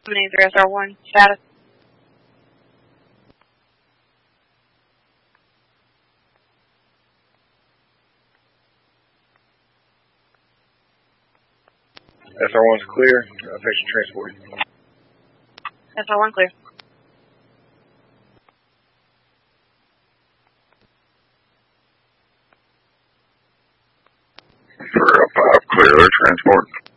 Neither SR1 status. SR1's clear. Patient transport. SR1 clear. For 5 clear, transport.